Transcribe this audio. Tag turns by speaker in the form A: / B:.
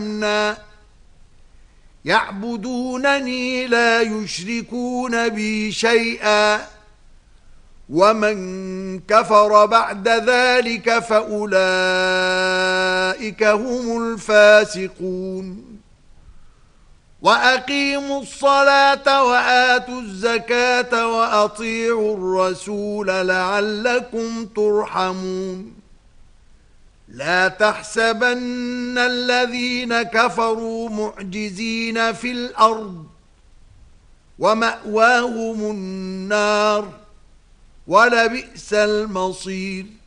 A: يعبدونني لا يشركون بي شيئا ومن كفر بعد ذلك فأولئك هم الفاسقون وأقيموا الصلاة وآتوا الزكاة وأطيعوا الرسول لعلكم ترحمون لا تحسبن الذين كفروا معجزين في الأرض ومأواهم النار ولبئس المصير